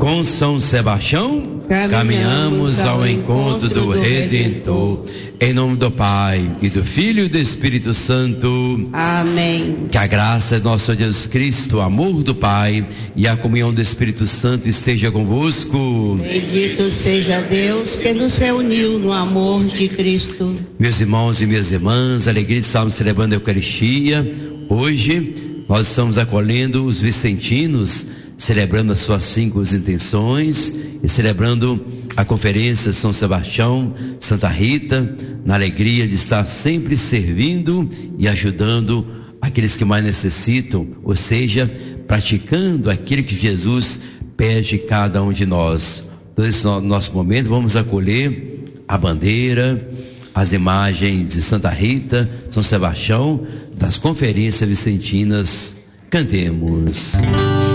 Com São Sebastião, caminhamos ao encontro do Redentor. Em nome do Pai, e do Filho e do Espírito Santo. Amém. Que a graça de nosso Jesus Cristo, o amor do Pai e a comunhão do Espírito Santo esteja convosco. Bendito seja Deus que nos reuniu no amor de Cristo. Meus irmãos e minhas irmãs, alegria de estarmos celebrando a Eucaristia. Hoje nós estamos acolhendo os vicentinos, celebrando as suas 5 intenções e celebrando a conferência São Sebastião, Santa Rita, na alegria de estar sempre servindo e ajudando aqueles que mais necessitam, ou seja, praticando aquilo que Jesus pede a cada um de nós. Então, nesse nosso momento, vamos acolher a bandeira, as imagens de Santa Rita, São Sebastião, das conferências vicentinas. Cantemos.